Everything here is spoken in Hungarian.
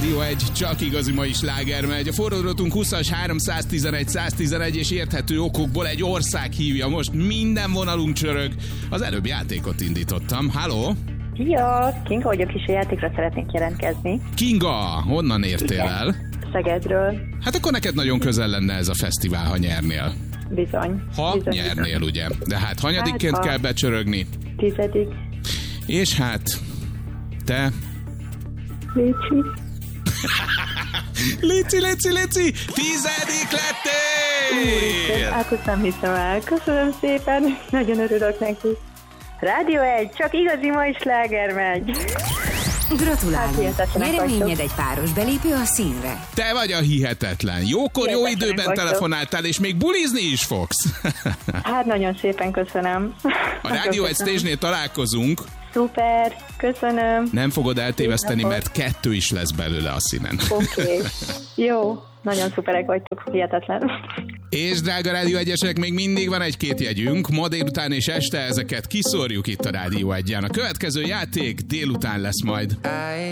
Rádió 1, csak igazi mai sláger megy. A forródrotunk 20-as 311 111 és érthető okokból egy ország hívja. Most minden vonalunk csörög. Az előbb játékot indítottam. Halló? Szia! Kinga vagyok, és a játékra szeretnék jelentkezni. Kinga, honnan értél el? Szegedről. Hát akkor neked nagyon közel lenne ez a fesztivál, ha nyernél. Bizony. Ha nyernél, ugye? De hát hanyadikként kell becsörögni? 10. És hát te... Léci! 10. lettél! Hát nem hiszem el. Köszönöm szépen. Nagyon örülök neki. Rádió 1, csak igazi mai sláger megy. Gratulálunk! Nyereményed egy páros belépő a színre. Te vagy a hihetetlen. Jókor, jó időben telefonáltál, és még bulizni is fogsz. Hát nagyon szépen köszönöm. A Rádió 1 Stage-nél találkozunk. Szuper, köszönöm. Nem fogod eltéveszteni, mert 2 is lesz belőle a színen. Oké. Jó, nagyon szuperek vagytok, hihetetlen. És drága Rádió 1-esek, még mindig van 1-2 jegyünk. Ma délután és este ezeket kiszórjuk itt a Rádió 1-en. A következő játék délután lesz majd.